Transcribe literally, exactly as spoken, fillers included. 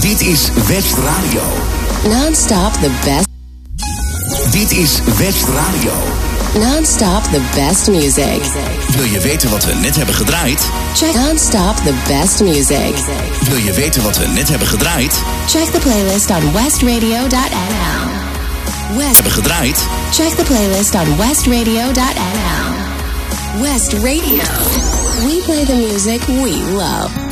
Dit is West Radio. Non-stop the best. Dit is West Radio. Non-stop the best music. Wil je weten wat we net hebben gedraaid? Check non-stop the best music. Wil je weten wat we net hebben gedraaid? Check the playlist on westradio dot n l. West Hebben gedraaid? Check the playlist on westradio dot n l. West Radio. We play the music we love.